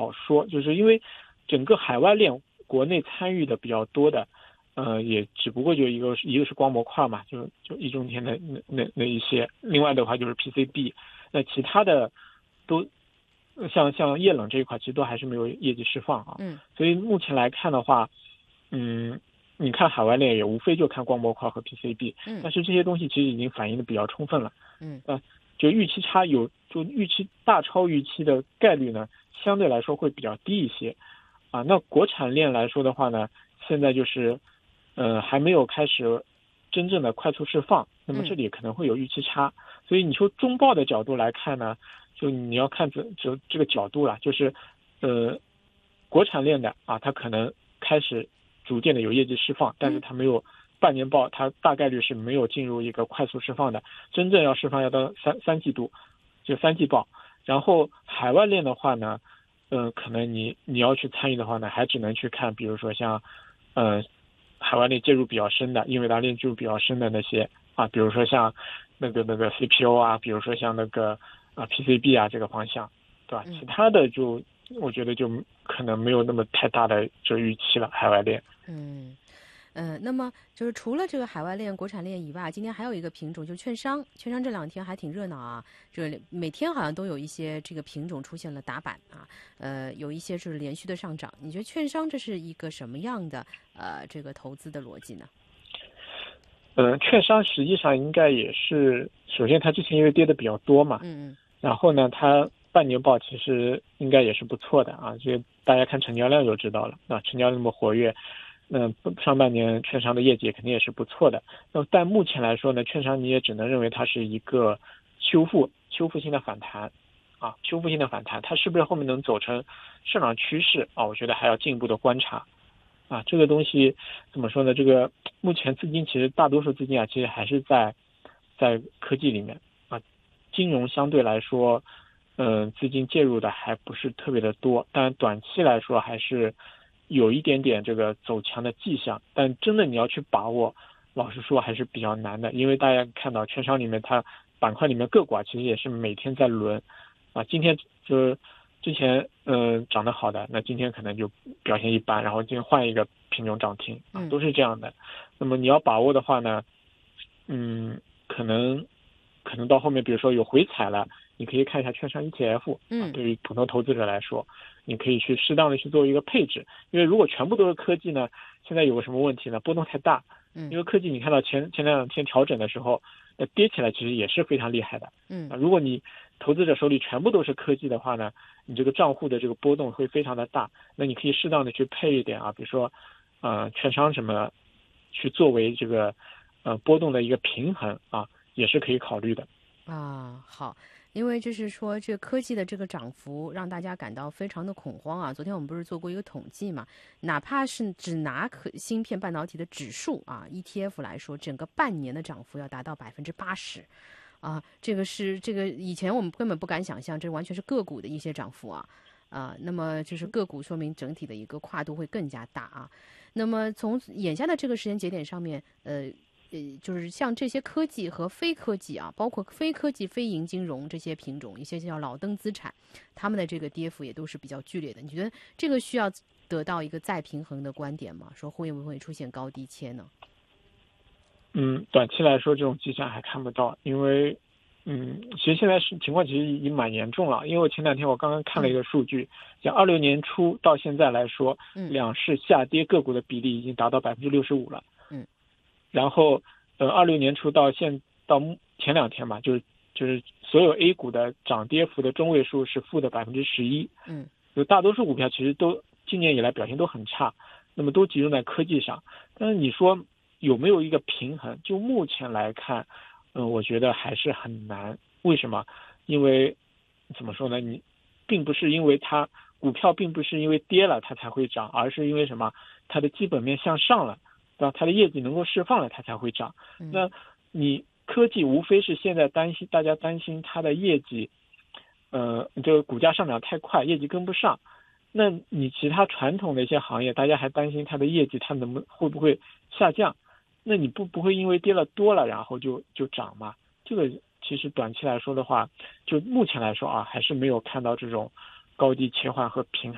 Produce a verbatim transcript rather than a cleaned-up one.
好说，就是因为整个海外链国内参与的比较多的，呃，也只不过就一个一个是光模块嘛，就就易中天的那那那一些，另外的话就是 P C B， 那其他的都像像液冷这一块，其实都还是没有业绩释放啊。 嗯， 所以目前来看的话，嗯，你看海外链也无非就看光模块和 P C B， 嗯， 但是这些东西其实已经反映的比较充分了。 嗯， 呃，就预期差有就预期大超预期的概率呢，相对来说会比较低一些。啊，那国产链来说的话呢，现在就是，呃，还没有开始真正的快速释放，那么这里可能会有预期差。所以你说中报的角度来看呢，就你要看这这这个角度了，就是，呃，国产链的啊，它可能开始逐渐的有业绩释放，但是它没有半年报，它大概率是没有进入一个快速释放的，真正要释放要到三三季度，就三季报。然后海外链的话呢，呃，可能你你要去参与的话呢，还只能去看，比如说像，呃，海外链介入比较深的，英伟达链介入比较深的那些啊，比如说像那个那个 C P U 啊，比如说像那个啊 P C B 啊这个方向，对吧？其他的就我觉得就可能没有那么太大的这预期了，海外链。 嗯。嗯、呃，那么就是除了这个海外链、国产链以外，今天还有一个品种就是券商，券商这两天还挺热闹啊，这每天好像都有一些这个品种出现了打板啊，呃，有一些是连续的上涨。你觉得券商这是一个什么样的呃这个投资的逻辑呢？ 呃，券商实际上应该也是，首先它之前因为跌的比较多嘛， 嗯嗯， 然后呢，它半年报其实应该也是不错的啊，这大家看成交量就知道了啊，成交那么活跃。那上半年券商的业绩肯定也是不错的，那但目前来说呢，券商你也只能认为它是一个修复修复性的反弹，啊，修复性的反弹，它是不是后面能走成上涨趋势啊？我觉得还要进一步的观察，啊，这个东西怎么说呢？这个目前资金其实大多数资金啊，其实还是在在科技里面啊，金融相对来说，嗯、呃，资金介入的还不是特别的多，但短期来说还是有一点点这个走强的迹象，但真的你要去把握，老实说还是比较难的，因为大家看到券商里面它板块里面个股啊，其实也是每天在轮，啊，今天就是之前嗯、呃、涨得好的，那今天可能就表现一般，然后今天换一个品种涨停啊，都是这样的。那么你要把握的话呢，嗯，可能可能到后面，比如说有回踩了，你可以看一下券商 E T F 啊，对于普通投资者来说，你可以去适当的去做一个配置，因为如果全部都是科技呢，现在有个什么问题呢？波动太大，因为科技你看到前前两天调整的时候，呃，跌起来其实也是非常厉害的， 嗯， 啊，如果你投资者手里全部都是科技的话呢，你这个账户的这个波动会非常的大，那你可以适当的去配一点啊，比如说，呃，券商什么，去作为这个呃波动的一个平衡啊，也是可以考虑的。 啊，好，因为就是说，这科技的这个涨幅让大家感到非常的恐慌啊。昨天我们不是做过一个统计嘛，哪怕是只拿可芯片半导体的指数啊 E T F 来说，整个半年的涨幅要达到百分之八十，啊，这个是这个以前我们根本不敢想象，这完全是个股的一些涨幅啊。啊，那么就是个股，说明整体的一个跨度会更加大啊。那么从眼下的这个时间节点上面，呃。呃，就是像这些科技和非科技啊，包括非科技、非银金融这些品种，一些叫老登资产，他们的这个跌幅也都是比较剧烈的。你觉得这个需要得到一个再平衡的观点吗？说会不会出现高低切呢？ 嗯，短期来说这种迹象还看不到，因为嗯，其实现在是情况其实已经蛮严重了。因为我前两天我刚刚看了一个数据，像二六年初到现在来说， 嗯， 两市下跌个股的比例已经达到百分之六十五了。 嗯。 然后，呃，二六年初到现到前两天吧，就是就是所有 A 股的涨跌幅的中位数是负的百分之十一。 嗯， 就大多数股票其实都今年以来表现都很差，那么都集中在科技上。但是你说有没有一个平衡？就目前来看，嗯、呃，我觉得还是很难。为什么？因为怎么说呢？你并不是因为它股票并不是因为跌了它才会涨，而是因为什么？它的基本面向上了。对吧？它的业绩能够释放了，它才会涨。那你科技无非是现在担心，大家担心它的业绩，呃，这个股价上涨太快，业绩跟不上。那你其他传统的一些行业，大家还担心它的业绩，它能不会不会下降？那你不不会因为跌了多了，然后就就涨吗？这个其实短期来说的话，就目前来说啊，还是没有看到这种高低切换和平衡。